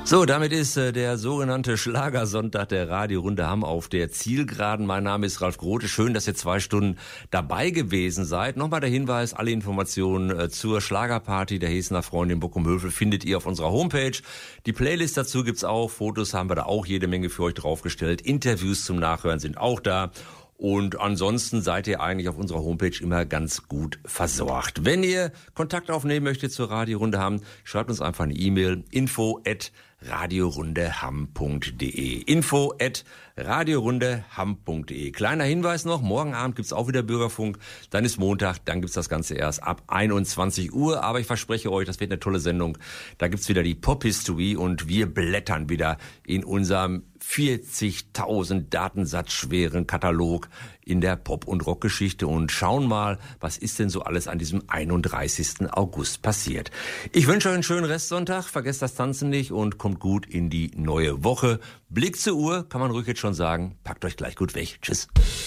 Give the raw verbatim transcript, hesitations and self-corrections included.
So, damit ist äh, der sogenannte Schlagersonntag der Radiorunde Hamm auf der Zielgeraden. Mein Name ist Ralf Grote. Schön, dass ihr zwei Stunden dabei gewesen seid. Nochmal der Hinweis, alle Informationen äh, zur Schlagerparty der Hessener Freundin Bockum-Hövel findet ihr auf unserer Homepage. Die Playlist dazu gibt's auch. Fotos haben wir da auch jede Menge für euch draufgestellt. Interviews zum Nachhören sind auch da. Und ansonsten seid ihr eigentlich auf unserer Homepage immer ganz gut versorgt. Wenn ihr Kontakt aufnehmen möchtet zur Radiorunde Hamm, schreibt uns einfach eine E-Mail, info at radiorundehamm punkt de. Info at radiorundehamm punkt de. Kleiner Hinweis noch, morgen Abend gibt's auch wieder Bürgerfunk, dann ist Montag, dann gibt's das Ganze erst ab einundzwanzig Uhr, aber ich verspreche euch, das wird eine tolle Sendung. Da gibt's wieder die Pop-History und wir blättern wieder in unserem vierzigtausend Datensatz schweren Katalog in der Pop- und Rockgeschichte und schauen mal, was ist denn so alles an diesem einunddreißigsten August passiert. Ich wünsche euch einen schönen Restsonntag, vergesst das Tanzen nicht und kommt gut in die neue Woche. Blick zur Uhr, kann man ruhig jetzt schon sagen, packt euch gleich gut weg. Tschüss.